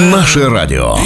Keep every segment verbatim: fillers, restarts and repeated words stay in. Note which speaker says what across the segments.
Speaker 1: Наше радіо.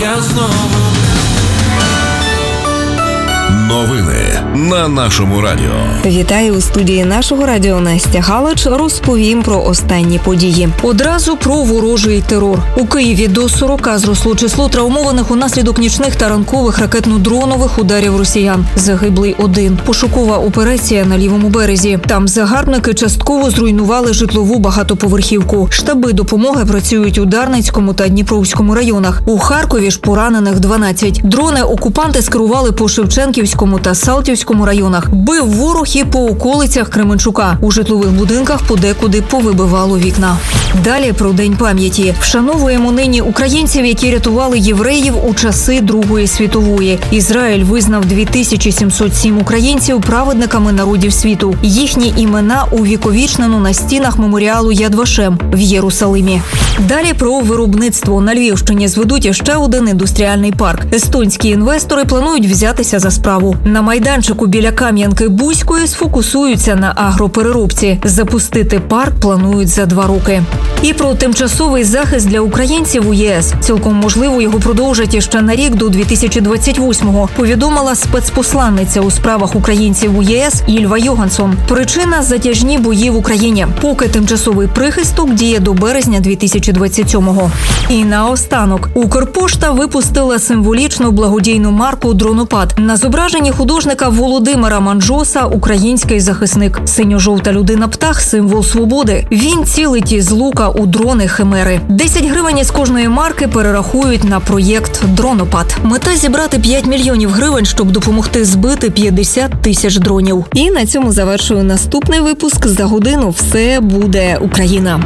Speaker 1: Новини на нашому радіо.
Speaker 2: Вітаю у студії нашого радіо. Настя Галич. Розповім про останні події. Одразу про ворожий терор. У Києві до сорока зросло число травмованих унаслідок нічних та ранкових ракетно-дронових ударів росіян. Загиблий один. Пошукова операція на лівому березі. Там загарбники частково зруйнували житлову багатоповерхівку. Штаби допомоги працюють у Дарницькому та Дніпровському районах. У Харкові ж поранених дванадцять. Дрони окупанти скерували по Шевченківському та Салтівському районах. Бив ворог і по околицях Кременчука. У житлових будинках подекуди повибивало вікна. Далі про День пам'яті. Вшановуємо нині українців, які рятували євреїв у часи Другої світової. Ізраїль визнав дві тисячі сімсот сім українців праведниками народів світу. Їхні імена увіковічнено на стінах меморіалу Яд Вашем в Єрусалимі. Далі про виробництво. На Львівщині зведуть ще один індустріальний парк. Естонські інвестори планують взятися за справу. На майданчику біля Кам'янки-Бузької сфокусуються на агропереробці. Запустити парк планують за два роки. І про тимчасовий захист для українців у ЄС. Цілком можливо, його продовжать іще на рік до дві тисячі двадцять восьмого, повідомила спецпосланниця у справах українців у ЄС Ільва Йогансон. Причина – затяжні бої в Україні. Поки тимчасовий прихисток діє до березня дві тисячі двадцять сьомого. І наостанок. Укрпошта випустила символічну благодійну марку «Дронопад». На зображенні художника Володимира Манджоса український захисник. Синьо-жовта людина-птах – символ свободи. Він цілить із лука у дрони «Химери». десять гривень із кожної марки перерахують на проєкт «Дронопад». Мета – зібрати п'ять мільйонів гривень, щоб допомогти збити п'ятдесят тисяч дронів. І на цьому завершую наступний випуск. За годину все буде Україна.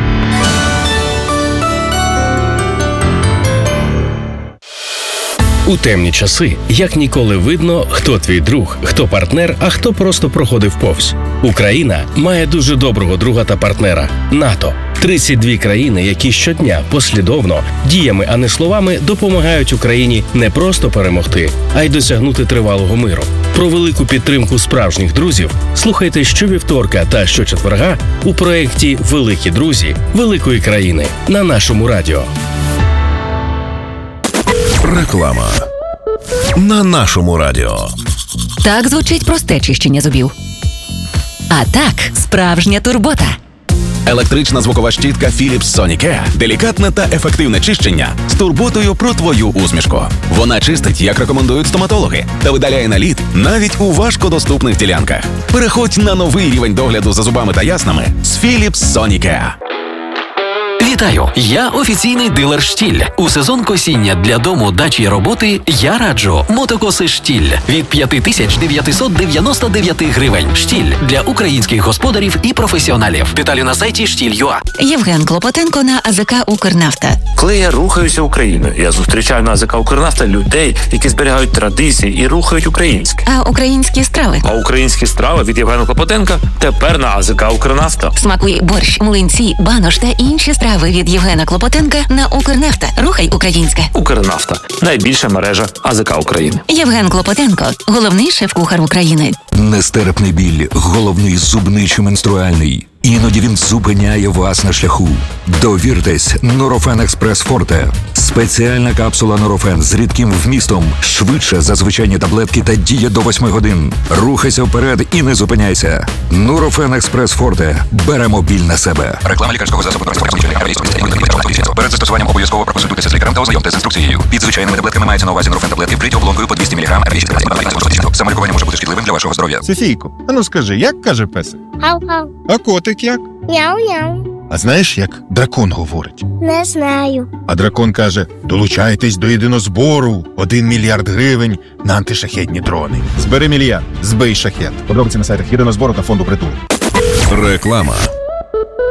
Speaker 3: У темні часи як ніколи видно, хто твій друг, хто партнер, а хто просто проходив повз. Україна має дуже доброго друга та партнера – НАТО. тридцять дві країни, які щодня послідовно, діями, а не словами, допомагають Україні не просто перемогти, а й досягнути тривалого миру. Про велику підтримку справжніх друзів слухайте щовівторка та щочетверга у проєкті «Великі друзі великої країни» на нашому радіо.
Speaker 1: Реклама на нашому радіо.
Speaker 4: Так звучить просте чищення зубів. А так, справжня турбота.
Speaker 5: Електрична звукова щітка Philips Sonicare – делікатне та ефективне чищення з турботою про твою усмішку. Вона чистить, як рекомендують стоматологи, та видаляє наліт навіть у важкодоступних ділянках. Переходь на новий рівень догляду за зубами та яснами з Philips Sonicare.
Speaker 6: Вітаю! Я офіційний дилер «Штіль». У сезон косіння для дому, дачі і роботи я раджу мотокоси «Штіль» від п'ять тисяч дев'ятсот дев'яносто дев'ять гривень. «Штіль» для українських господарів і професіоналів. Деталі на сайті штіль крапка ю а.
Speaker 4: Євген Клопотенко на АЗК «Укрнафта».
Speaker 7: Коли я рухаюся Україною, я зустрічаю на АЗК «Укрнафта» людей, які зберігають традиції і рухають українське.
Speaker 4: А українські страви?
Speaker 7: А українські страви від Євгена Клопотенка тепер на АЗК «Укрнафта».
Speaker 4: Смакуй борщ, млинці, банош та інші страви від Євгена Клопотенка на «Укрнафта». Рухай українське.
Speaker 7: «Укрнафта» – найбільша мережа АЗК України.
Speaker 4: Євген Клопотенко – головний шеф-кухар України.
Speaker 8: Нестерпний біль, головний зубний чи менструальний. Іноді він зупиняє вас на шляху. Довіртесь Нурофен Експрес Форте. Спеціальна капсула Нурофен з рідким вмістом. Швидше за звичайні таблетки та діє до восьми годин. Рухайся вперед і не зупиняйся. Нурофен Експрес Форте. Беремо біль на себе. Реклама лікарського засобу. Перед застосуванням обов'язково проконсультуйтеся з лікарем та ознайомтесь з інструкцією. Під звичайними таблетками мається на увазі Нурофен таблетки вкриті оболонкою по двісті міліграм. Самолікування може бути шкідливим для вашого здоров'я.
Speaker 9: Софійко, а ну скажи, як каже песик?
Speaker 10: Гав-гав.
Speaker 9: А котик як?
Speaker 10: Няу-няу.
Speaker 9: А знаєш, як дракон говорить?
Speaker 10: Не знаю.
Speaker 9: А дракон каже: долучайтесь до єдинозбору. Один мільярд гривень на антишахедні дрони. Збери мільярд, збий шахет. Подробиці на сайтах єдинозбору та фонду «Притул».
Speaker 1: Реклама.